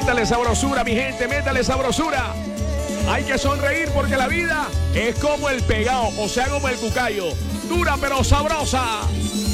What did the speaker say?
Métale sabrosura, mi gente, métale sabrosura. Hay que sonreír porque la vida es como el pegado, o sea, como el cucayo. Dura pero sabrosa.